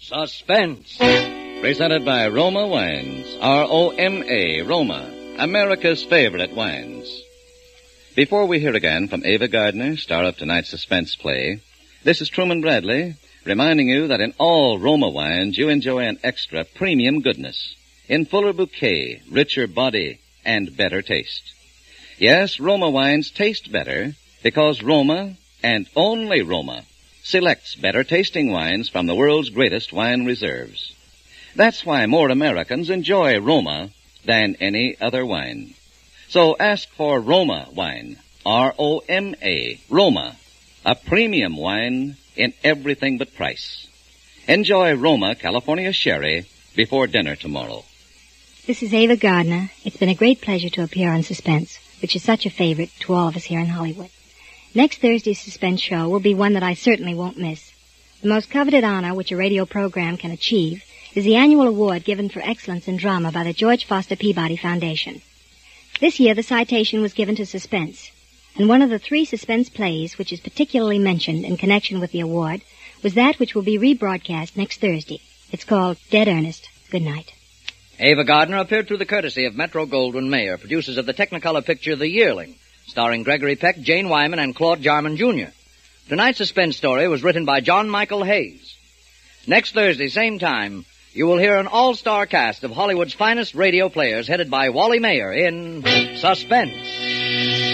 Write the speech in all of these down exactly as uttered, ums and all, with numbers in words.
Suspense. Presented by Roma Wines. R O M A, Roma, America's favorite wines. Before we hear again from Ava Gardner, star of tonight's suspense play, this is Truman Bradley, reminding you that in all Roma wines you enjoy an extra premium goodness, in fuller bouquet, richer body, and better taste. Yes, Roma wines taste better because Roma, and only Roma, selects better tasting wines from the world's greatest wine reserves. That's why more Americans enjoy Roma than any other wine. So ask for Roma wine, R O M A, Roma, a premium wine in everything but price. Enjoy Roma California Sherry before dinner tomorrow. This is Ava Gardner. It's been a great pleasure to appear on Suspense, which is such a favorite to all of us here in Hollywood. Next Thursday's Suspense show will be one that I certainly won't miss. The most coveted honor which a radio program can achieve is the annual award given for excellence in drama by the George Foster Peabody Foundation. This year the citation was given to Suspense, and one of the three Suspense plays which is particularly mentioned in connection with the award was that which will be rebroadcast next Thursday. It's called Dead Earnest. Good night. Ava Gardner appeared through the courtesy of Metro-Goldwyn-Mayer, producers of the Technicolor picture The Yearling, starring Gregory Peck, Jane Wyman, and Claude Jarman, Junior Tonight's suspense story was written by John Michael Hayes. Next Thursday, same time, you will hear an all-star cast of Hollywood's finest radio players headed by Wally Mayer in Suspense.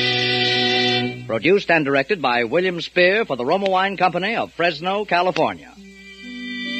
Produced and directed by William Spear for the Roma Wine Company of Fresno, California.